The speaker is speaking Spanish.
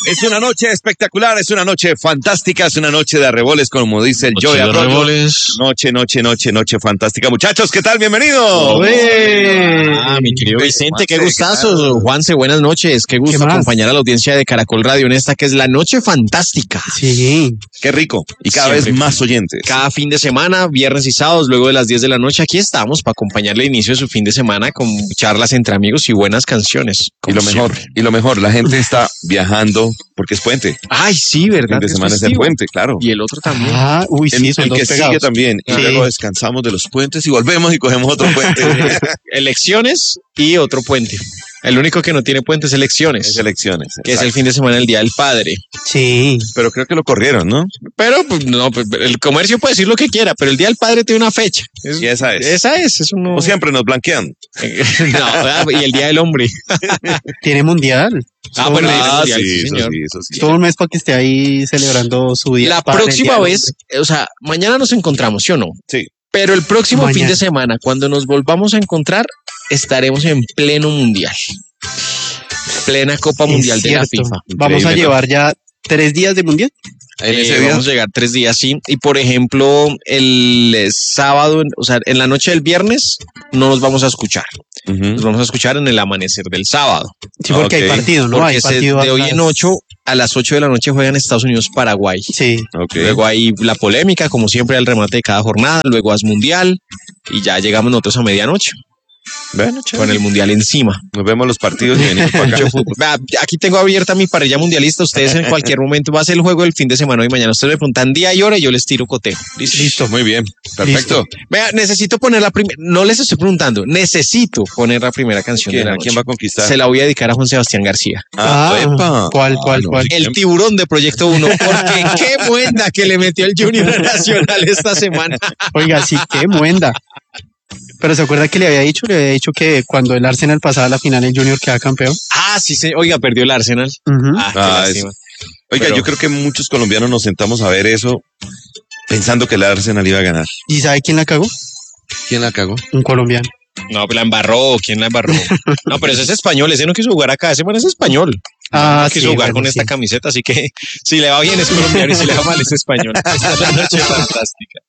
Es una noche espectacular, es una noche fantástica, es una noche de arreboles, como dice el Joey Arroyo. Noche fantástica. Muchachos, ¿qué tal? Bienvenidos. Mi querido Vicente, qué gustazo. Juanse, buenas noches. Qué gusto acompañar a la audiencia de Caracol Radio en esta que es la noche fantástica. Sí. Qué rico. Y cada vez más oyentes. Cada fin de semana, viernes y sábados, luego de las 10 de la noche, aquí estamos para acompañarle al inicio de su fin de semana con charlas entre amigos y buenas canciones. Y lo mejor, la gente está viajando porque es puente. Ay, sí, ¿verdad? El fin de semana es el puente, claro. Y el otro también. Sí, son dos que pegados. Sigue también. Y luego descansamos de los puentes y volvemos y cogemos otro puente. Elecciones y otro puente. El único que no tiene puente es elecciones. Es elecciones. Que es el fin de semana del Día del Padre. Sí. Pero creo que lo corrieron, ¿no? Pero, pues, no, el comercio puede decir lo que quiera, pero el Día del Padre tiene una fecha. Y esa es. Esa es. O siempre nos blanquean. No, y el Día del Hombre. Tiene mundial. Bueno, mundial, sí, señor. Eso sí. Todo un mes para que esté ahí celebrando su día. La próxima vez, o sea, mañana nos encontramos, ¿sí o no? Sí. Pero el próximo fin de semana, cuando nos volvamos a encontrar, estaremos en pleno mundial. Plena Copa Mundial de la FIFA. Vamos a llevar ya 3 días de mundial. Vamos a llegar 3 días, sí. Y por ejemplo, el sábado, o sea, en la noche del viernes, no nos vamos a escuchar. Nos vamos a escuchar en el amanecer del sábado. Sí, porque hay partido, ¿no? Porque de hoy en 8, a las 8 de la noche juegan Estados Unidos-Paraguay. Sí. Luego hay la polémica, como siempre, al remate de cada jornada. Luego es mundial y ya llegamos nosotros a medianoche. Bueno, con el mundial encima. Nos vemos los partidos y venimos para acá. Aquí tengo abierta mi parrilla mundialista. Ustedes en cualquier momento va a ser el juego del fin de semana y mañana. Ustedes me preguntan día y hora y yo les tiro cotejo. Listo. Muy bien. Perfecto. Listo. Vea, necesito poner la primera. No les estoy preguntando. Necesito poner la primera canción de la noche. ¿A quién va a conquistar? Se la voy a dedicar a Juan Sebastián García. ¿Cuál? El tiburón de Proyecto 1. Porque qué muenda que le metió el Junior Nacional esta semana. Oiga, sí, qué muenda. Pero ¿se acuerda que le había dicho que cuando el Arsenal pasaba a la final el Junior quedaba campeón? Sí, oiga, perdió el Arsenal. Oiga, yo creo que muchos colombianos nos sentamos a ver eso pensando que el Arsenal iba a ganar. ¿Y sabe quién la cagó? ¿Quién la cagó? Un colombiano. No, la embarró. ¿Quién la embarró? No, pero ese es español. Ese no quiso jugar acá. Ese man es español. No quiso jugar con esta camiseta. Así que si le va bien es colombiano y si le va mal es español. Esta es la noche fantástica.